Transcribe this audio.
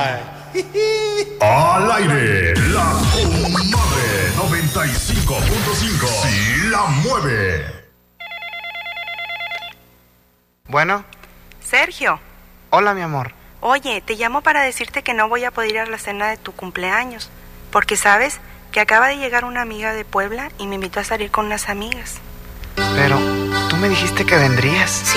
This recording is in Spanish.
Al aire, la comadre 95.5. Sí la mueve. Bueno. Sergio. Hola, mi amor. Oye, te llamo para decirte que no voy a poder ir a la cena de tu cumpleaños. Porque sabes que acaba de llegar una amiga de Puebla y me invitó a salir con unas amigas. Pero tú me dijiste que vendrías. Sí,